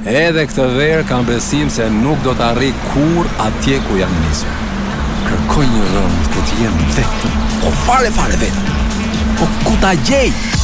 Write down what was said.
Edhe këtë verë kam besim se nuk do të arri kur atje ku jam nisur. Kërkoj një rënd ku të jem vetëm. Po fare vetëm. Po ku ta gjej?